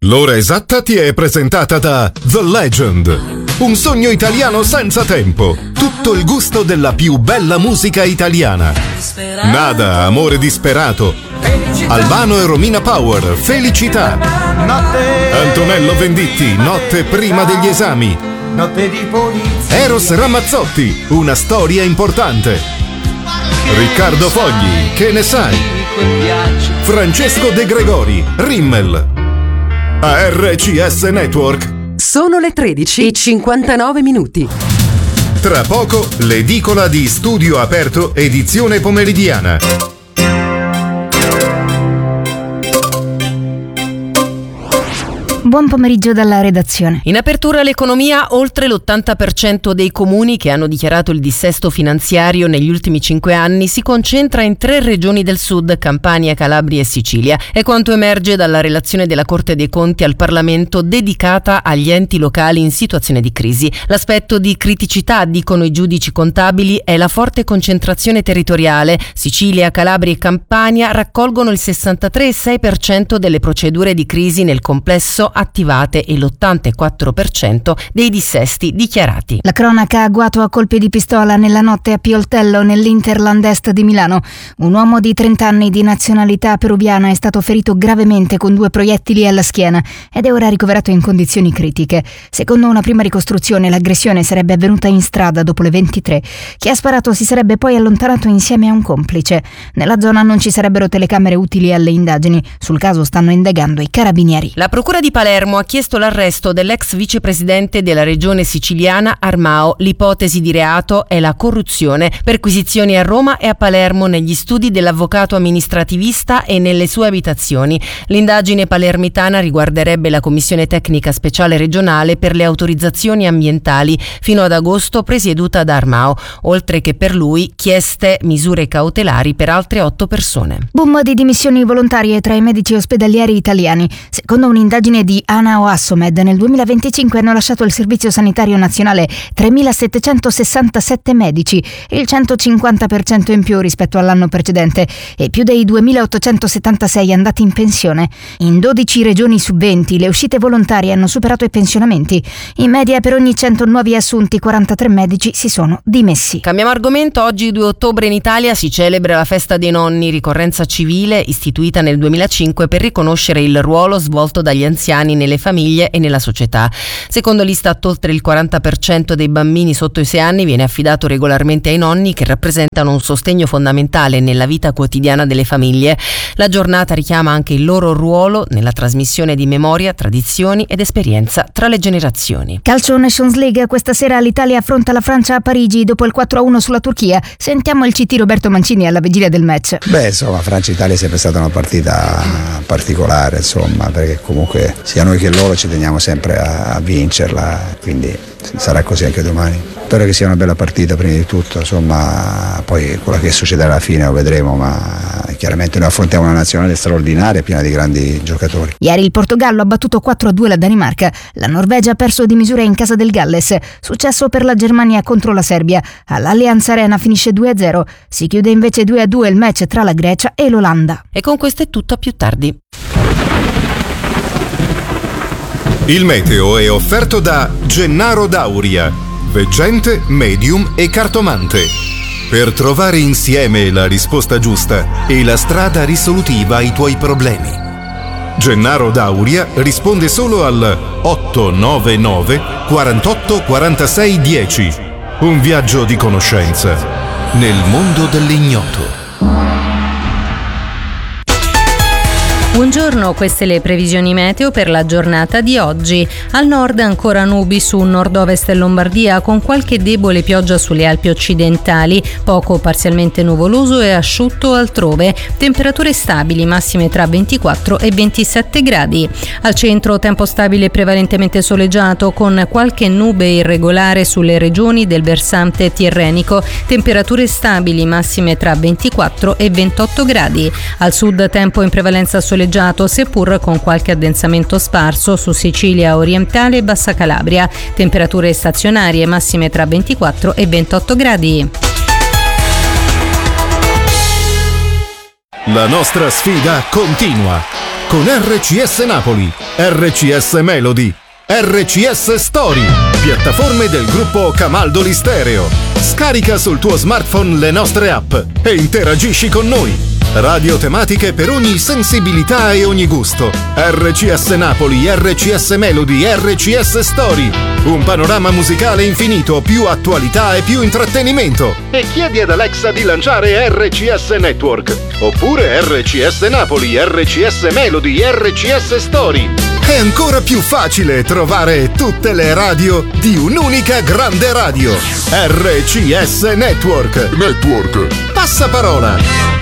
L'ora esatta ti è presentata da The Legend. Un sogno italiano senza tempo. Tutto il gusto della più bella musica italiana. Nada, amore disperato. Albano e Romina Power, Felicità. Antonello Venditti, Notte prima degli esami. Eros Ramazzotti, Una storia importante. Riccardo Fogli, Che ne sai? Francesco De Gregori, Rimmel. A RCS Network. Sono le 13:59. Tra poco l'edicola di Studio Aperto edizione pomeridiana. Buon pomeriggio dalla redazione. In apertura all'economia, oltre l'80% dei comuni che hanno dichiarato il dissesto finanziario negli ultimi 5 anni si concentra in 3 regioni del sud, Campania, Calabria e Sicilia. È quanto emerge dalla relazione della Corte dei Conti al Parlamento dedicata agli enti locali in situazione di crisi. L'aspetto di criticità, dicono i giudici contabili, è la forte concentrazione territoriale. Sicilia, Calabria e Campania raccolgono il 63,6% delle procedure di crisi nel complesso attivate e l'84% dei dissesti dichiarati. La cronaca: agguato a colpi di pistola nella notte a Pioltello, nell'Interland Est di Milano. Un uomo di 30 anni di nazionalità peruviana è stato ferito gravemente con 2 proiettili alla schiena ed è ora ricoverato in condizioni critiche. Secondo una prima ricostruzione, l'aggressione sarebbe avvenuta in strada dopo le 23. Chi ha sparato si sarebbe poi allontanato insieme a un complice. Nella zona non ci sarebbero telecamere utili alle indagini. Sul caso stanno indagando i carabinieri. La procura di Palermo ha chiesto l'arresto dell'ex vicepresidente della regione siciliana Armao. L'ipotesi di reato è la corruzione. Perquisizioni a Roma e a Palermo negli studi dell'avvocato amministrativista e nelle sue abitazioni. L'indagine palermitana riguarderebbe la commissione tecnica speciale regionale per le autorizzazioni ambientali, fino ad agosto presieduta da Armao, oltre che per lui chieste misure cautelari per altre 8 persone. Boom di dimissioni volontarie tra i medici ospedalieri italiani. Secondo un'indagine di ANAO Assomed, nel 2025 hanno lasciato il Servizio Sanitario Nazionale 3.767 medici, il 150% in più rispetto all'anno precedente, e più dei 2.876 andati in pensione. In 12 regioni su 20 le uscite volontarie hanno superato i pensionamenti. In media, per ogni 100 nuovi assunti, 43 medici si sono dimessi. Cambiamo argomento. Oggi, 2 ottobre, in Italia si celebra la festa dei nonni, ricorrenza civile istituita nel 2005 per riconoscere il ruolo svolto dagli anziani nelle famiglie e nella società. Secondo l'Istat, oltre il 40% dei bambini sotto i 6 anni viene affidato regolarmente ai nonni, che rappresentano un sostegno fondamentale nella vita quotidiana delle famiglie. La giornata richiama anche il loro ruolo nella trasmissione di memoria, tradizioni ed esperienza tra le generazioni. Calcio Nations League: questa sera l'Italia affronta la Francia a Parigi dopo il 4-1 sulla Turchia. Sentiamo il CT Roberto Mancini alla vigilia del match. Insomma, Francia-Italia è sempre stata una partita particolare, insomma, perché comunque sia noi che loro ci teniamo sempre a vincerla, quindi sarà così anche domani. Spero che sia una bella partita prima di tutto, insomma, poi quello che succederà alla fine lo vedremo, ma chiaramente noi affrontiamo una nazionale straordinaria piena di grandi giocatori. Ieri il Portogallo ha battuto 4-2 la Danimarca, la Norvegia ha perso di misura in casa del Galles, successo per la Germania contro la Serbia. All'Allianz Arena finisce 2-0, si chiude invece 2-2 il match tra la Grecia e l'Olanda. E con questo è tutto, a più tardi. Il meteo è offerto da Gennaro Dauria, veggente, medium e cartomante. Per trovare insieme la risposta giusta e la strada risolutiva ai tuoi problemi. Gennaro Dauria risponde solo al 899 48 46 10. Un viaggio di conoscenza nel mondo dell'ignoto. Buongiorno, queste le previsioni meteo per la giornata di oggi. Al nord ancora nubi su nord-ovest e Lombardia, con qualche debole pioggia sulle Alpi occidentali, poco parzialmente nuvoloso e asciutto altrove. Temperature stabili, massime tra 24 e 27 gradi. Al centro tempo stabile prevalentemente soleggiato, con qualche nube irregolare sulle regioni del versante tirrenico. Temperature stabili, massime tra 24 e 28 gradi. Al sud tempo in prevalenza soleggiato, seppur con qualche addensamento sparso su Sicilia orientale e Bassa Calabria. Temperature stazionarie, massime tra 24 e 28 gradi. La nostra sfida continua. con RCS Napoli, RCS Melody, RCS Story, piattaforme del gruppo Camaldoli Stereo. Scarica sul tuo smartphone le nostre app e interagisci con noi. Radio tematiche per ogni sensibilità e ogni gusto. RCS Napoli, RCS Melody, RCS Story. Un panorama musicale infinito, più attualità e più intrattenimento. E chiedi ad Alexa di lanciare RCS Network. Oppure RCS Napoli, RCS Melody, RCS Story. È ancora più facile trovare tutte le radio di un'unica grande radio. RCS Network. Passaparola.